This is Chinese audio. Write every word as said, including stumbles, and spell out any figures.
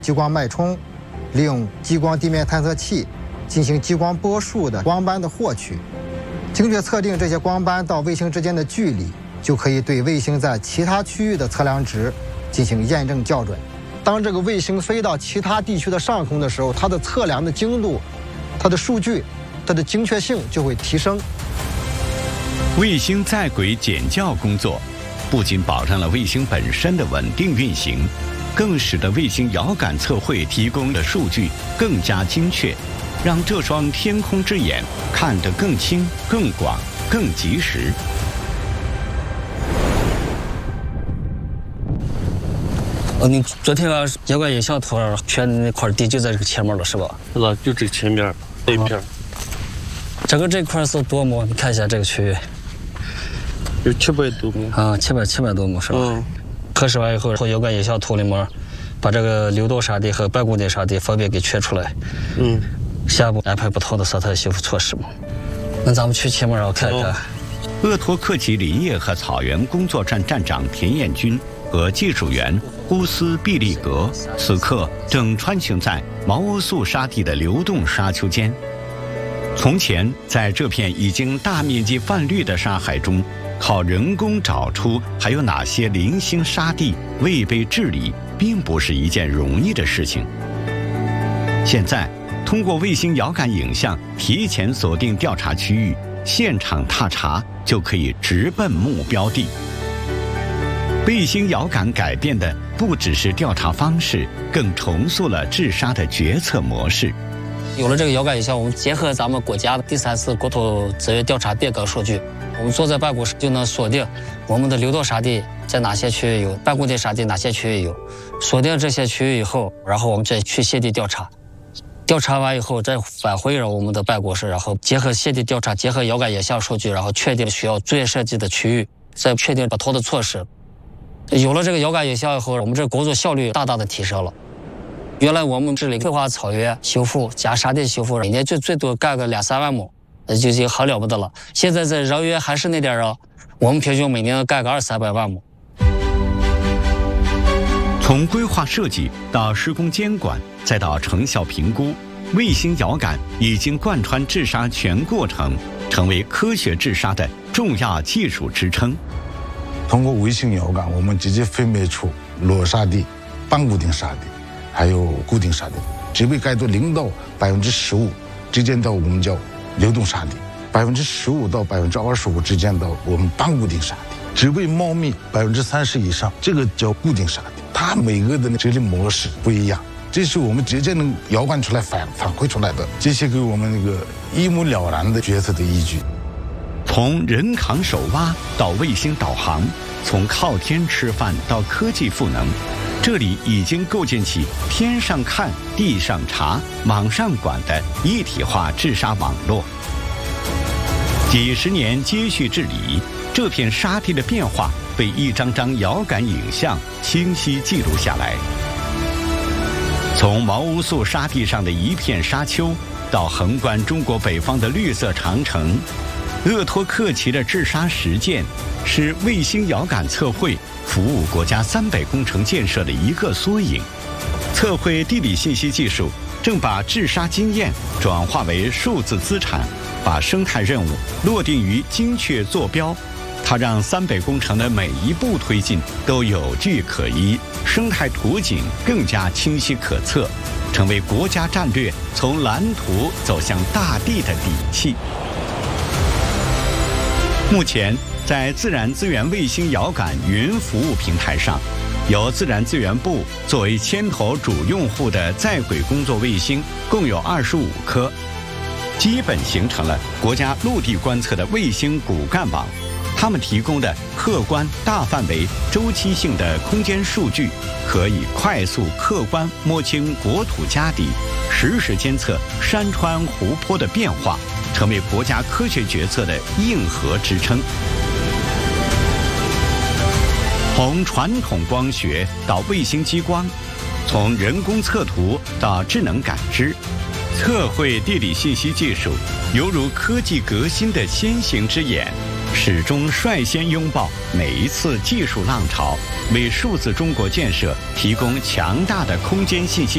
激光脉冲，利用激光地面探测器进行激光波束的光斑的获取，精确测定这些光斑到卫星之间的距离，就可以对卫星在其他区域的测量值进行验证校准。当这个卫星飞到其他地区的上空的时候，它的测量的精度、它的数据、它的精确性就会提升。 卫星在轨检校工作不仅保障了卫星本身的稳定运行，更使得卫星遥感测绘提供的数据更加精确，让这双天空之眼看得更清、更广、更及时。 哦，你昨天啊，遥感影像图选的那块地就在这个前面了，是吧？ 是吧？就这前边这一片。哦， 整个这块是多亩？你看一下这个区域， 有七百多亩啊，七百七百多亩是吧？嗯。核实完以后，遥感影像图里面把这个流动沙地和半固定沙地分别给圈出来。嗯。下一步安排不同的生态修复措施嘛。那咱们去前面然后看看。哦， 鄂托克旗林业和草原工作站站长田彦军和技术员乌斯毕利格此刻正穿行在毛乌素沙地的流动沙丘间。从前，在这片已经大面积泛绿的沙海中，靠人工找出还有哪些零星沙地未被治理，并不是一件容易的事情。现在，通过卫星遥感影像提前锁定调查区域，现场踏查就可以直奔目标地。卫星遥感改变的不只是调查方式，更重塑了治沙的决策模式。 有了这个遥感影像，我们结合咱们国家的第三次国土资源调查变更数据，我们坐在办公室就能锁定我们的流动沙地在哪些区域有，半固定沙地哪些区域有。锁定这些区域以后，然后我们再去现地调查，调查完以后再返回让我们的办公室，然后结合现地调查，结合遥感影像数据，然后确定需要作业设计的区域，再确定不同的措施。有了这个遥感影像以后，我们这工作效率大大的提升了。原来我们治理规划草原修复加沙地修复，每年就最多干个两三万亩，那就已经很了不得了。现在这人员还是那点人，我们平均每年干个二三百万亩。 从规划设计到施工监管，再到成效评估，卫星遥感已经贯穿治沙全过程，成为科学治沙的重要技术支撑。 通过卫星遥感，我们直接分辨出裸沙地、半固定沙地，还有固定沙地，植被盖度零到百分之十五之间的我们叫流动沙地，百分之十五到百分之二十五之间的我们半固定沙地，植被茂密百分之三十以上，这个叫固定沙地。它每个的治理模式不一样，这是我们直接能遥感出来反反馈出来的，这些给我们那个一目了然的决策的依据。 从人扛手挖到卫星导航，从靠天吃饭到科技赋能，这里已经构建起天上看、地上查、网上管的一体化治沙网络。几十年接续治理，这片沙地的变化被一张张遥感影像清晰记录下来。从毛乌素沙地上的一片沙丘，到横贯中国北方的绿色长城，鄂托克旗的治沙实践是卫星遥感测绘服务国家三北工程建设的一个缩影。测绘地理信息技术正把治沙经验转化为数字资产，把生态任务落定于精确坐标。它让三北工程的每一步推进都有据可依，生态图景更加清晰可测，成为国家战略从蓝图走向大地的底气。目前，在自然资源卫星遥感云服务平台上，由自然资源部作为牵头主用户的在轨工作卫星共有二十五颗，基本形成了国家陆地观测的卫星骨干网。它们提供的客观、大范围、周期性的空间数据，可以快速、客观摸清国土家底，实时监测山川湖泊的变化，成为国家科学决策的硬核支撑。从传统光学到卫星激光，从人工测图到智能感知，测绘地理信息技术犹如科技革新的先行之眼，始终率先拥抱每一次技术浪潮，为数字中国建设提供强大的空间信息